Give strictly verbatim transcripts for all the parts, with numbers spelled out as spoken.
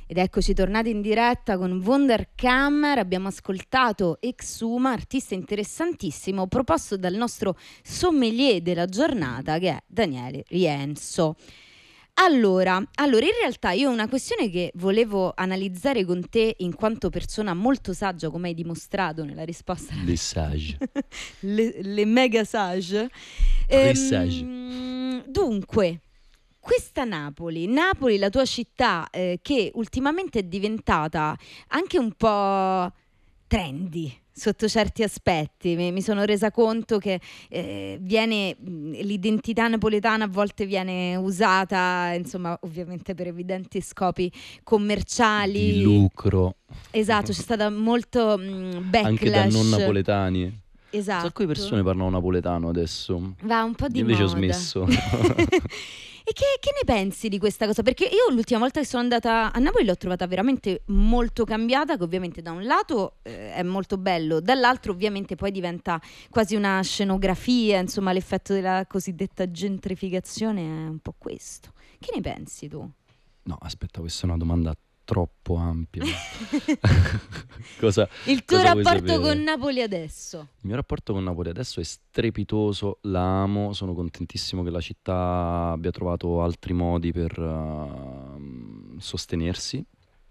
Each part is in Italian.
Ed eccoci tornati in diretta con Wunderkammer. Abbiamo ascoltato Exuma, artista interessantissimo, proposto dal nostro sommelier della giornata, che è Daniele Rienzo. Allora, allora, in realtà io ho una questione che volevo analizzare con te in quanto persona molto saggia, come hai dimostrato nella risposta. Le sage. le, le mega sage. Très sage. Ehm, dunque, questa Napoli, Napoli, la tua città, eh, che ultimamente è diventata anche un po' trendy sotto certi aspetti. Mi, mi sono resa conto che eh, viene mh, l'identità napoletana a volte viene usata, insomma, ovviamente per evidenti scopi commerciali. Di lucro. Esatto, c'è stata molto mh, backlash. Anche da non napoletani. Esatto. Un sacco di persone parlano napoletano adesso. Va un po' di Io invece moda. ho smesso. E che, che ne pensi di questa cosa? Perché io l'ultima volta che sono andata a Napoli l'ho trovata veramente molto cambiata, che ovviamente da un lato eh, è molto bello, dall'altro ovviamente poi diventa quasi una scenografia, insomma l'effetto della cosiddetta gentrificazione è un po' questo. Che ne pensi tu? No, aspetta, questa è una domanda troppo ampia. cosa, Il tuo cosa vuoi rapporto sapere? con Napoli adesso? Il mio rapporto con Napoli adesso è strepitoso, la amo, sono contentissimo che la città abbia trovato altri modi per uh, sostenersi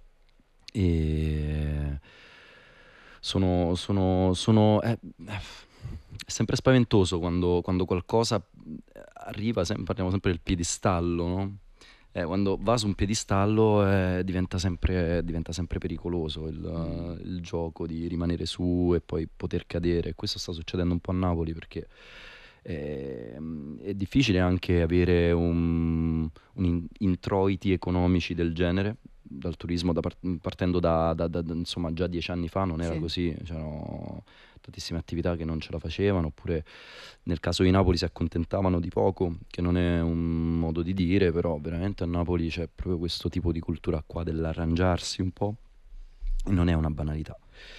e sono, sono, sono è, è sempre spaventoso quando, quando qualcosa arriva, sem- parliamo sempre del piedistallo, no? Eh, quando va su un piedistallo eh, diventa sempre, diventa sempre pericoloso il, Mm. il gioco di rimanere su e poi poter cadere. Questo sta succedendo un po' a Napoli perché eh, è difficile anche avere un, un in- introiti economici del genere dal turismo, da par- partendo da, da- da- da- insomma già dieci anni fa non era Sì. così, c'erano tantissime attività che non ce la facevano, oppure nel caso di Napoli si accontentavano di poco, che non è un modo di dire, però veramente a Napoli c'è proprio questo tipo di cultura qua dell'arrangiarsi un po', e non è una banalità.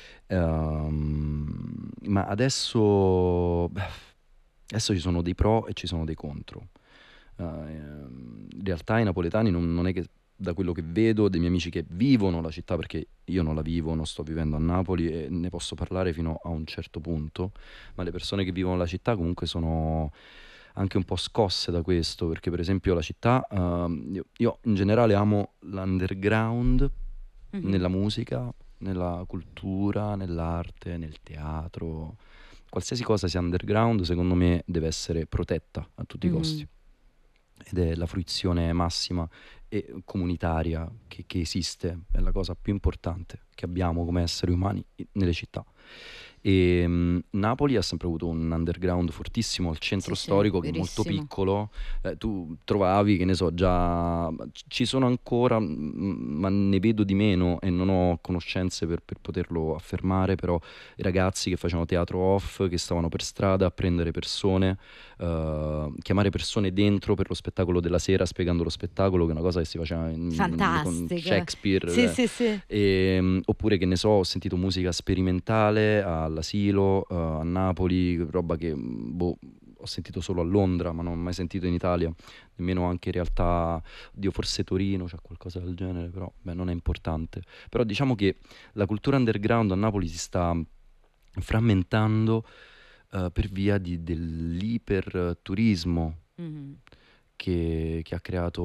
Ehm, ma adesso, beh, adesso ci sono dei pro e ci sono dei contro. Eh, in realtà i napoletani non, non è che, da quello che vedo dei miei amici che vivono la città, perché io non la vivo, non sto vivendo a Napoli e ne posso parlare fino a un certo punto, ma le persone che vivono la città comunque sono anche un po' scosse da questo, perché per esempio la città, ehm, io, io in generale amo l'underground Mhm. nella musica, nella cultura, nell'arte, nel teatro. Qualsiasi cosa sia underground, secondo me, deve essere protetta a tutti i Mhm. costi. Ed è la fruizione massima e comunitaria che, che esiste, è la cosa più importante che abbiamo come esseri umani i- nelle città. E mh, Napoli ha sempre avuto un underground fortissimo al centro Sì, sì, storico, che è molto verissimo. piccolo. Eh, tu trovavi, che ne so, già c- ci sono ancora, mh, ma ne vedo di meno e non ho conoscenze per, per poterlo affermare, però i ragazzi che facevano teatro off, che stavano per strada a prendere persone, eh, chiamare persone dentro per lo spettacolo della sera, spiegando lo spettacolo, che è una cosa che si faceva in- con Fantastica. Shakespeare. Sì, eh, sì, sì. e, oppure che ne so, ho sentito musica sperimentale all'asilo, eh, a Napoli, roba che boh, ho sentito solo a Londra, ma non ho mai sentito in Italia, nemmeno anche in realtà, oddio, forse Torino c'è qualcosa del genere, però beh, non è importante. Però diciamo che la cultura underground a Napoli si sta frammentando eh, per via di- dell'iperturismo Mhm. che, che ha creato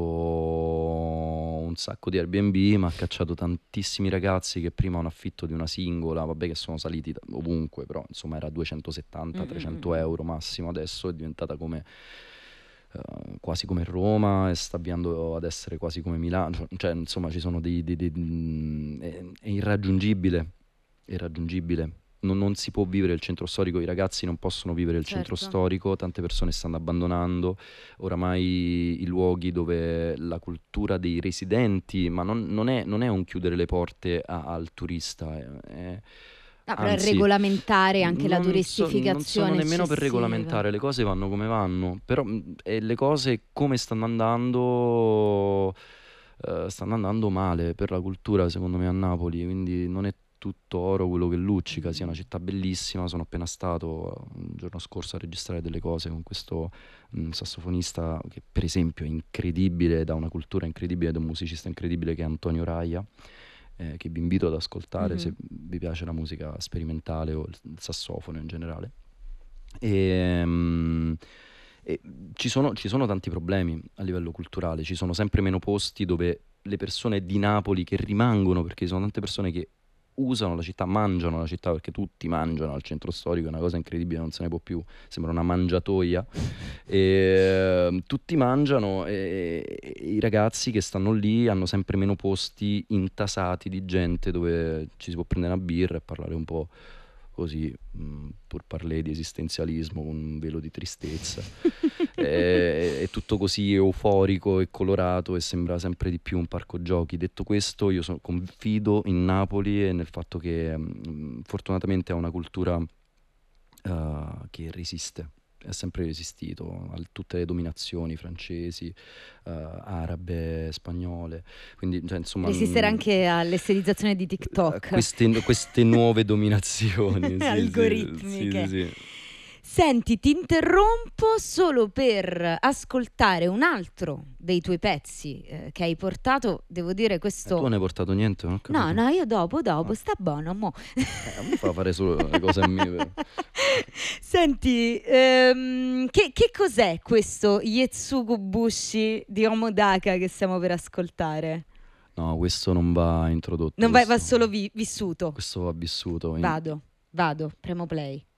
un sacco di Airbnb, ma ha cacciato tantissimi ragazzi che prima un affitto di una singola, vabbè che sono saliti da- ovunque, però insomma era duecentosettanta trecento Mm-mm-mm. euro massimo, adesso è diventata come eh, quasi come Roma e sta avviando ad essere quasi come Milano, cioè, cioè, insomma ci sono dei, dei- dei- mm, è, è irraggiungibile, è irraggiungibile. Non, non si può vivere il centro storico, i ragazzi non possono vivere il centro Certo. storico, tante persone stanno abbandonando oramai i luoghi dove la cultura dei residenti, ma non, non è, non è un chiudere le porte a- al turista, è- è- No, però è anzi, regolamentare anche la non, so- non sono turistificazione nemmeno per eccessiva. regolamentare, le cose vanno come vanno, però mh, e le cose come stanno andando, eh, stanno andando male per la cultura, secondo me, a Napoli, quindi non è tutto oro quello che luccica, sia una città bellissima. Sono appena stato il giorno scorso a registrare delle cose con questo mh, sassofonista che per esempio è incredibile, da una cultura incredibile, da un musicista incredibile, che è Antonio Raia, eh, che vi invito ad ascoltare Mhm. se vi piace la musica sperimentale o il, il sassofono in generale. E, mh, e ci sono, ci sono tanti problemi a livello culturale, ci sono sempre meno posti dove le persone di Napoli che rimangono, perché ci sono tante persone che usano la città, mangiano la città, perché tutti mangiano al centro storico, è una cosa incredibile, non se ne può più, sembra una mangiatoia. E, ehm, tutti mangiano e, e i ragazzi che stanno lì hanno sempre meno posti intasati di gente dove ci si può prendere una birra e parlare un po' così, mh, pur parler di esistenzialismo con un velo di tristezza. È, è tutto così euforico e colorato e sembra sempre di più un parco giochi. Detto questo, io so- confido in Napoli e nel fatto che mh, fortunatamente ha una cultura eh, che resiste, è sempre resistito a tutte le dominazioni francesi, eh, arabe, spagnole, quindi cioè, insomma Resistere mh, anche all'esterizzazione di a TikTok. queste, queste nuove dominazioni, sì, sì, sì, sì, Algoritmiche. sì. Senti, ti interrompo solo per ascoltare un altro dei tuoi pezzi eh, che hai portato. Devo dire Eh, tu non questo. hai portato niente, non ho No, capito. no, io dopo, dopo, Ah, sta buono, mo. eh, non mi fa fare solo le cose a me, però. Senti, ehm, che, che cos'è questo Yetsugu Bushi di Omodaka che stiamo per ascoltare? No, questo non va introdotto, Non va, va questo, solo vi- vissuto. questo va vissuto. In- Vado, vado, premo play.